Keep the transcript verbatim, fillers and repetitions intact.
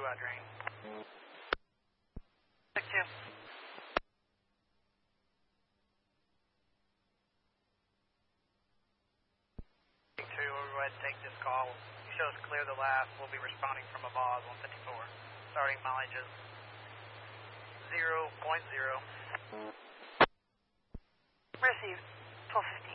Adrian. Thank you. Two, we'll go ahead and take this call. You show us clear the last. We'll be responding from a Boz one fifty-four. Starting mileage is zero point zero. Received. twelve fifty.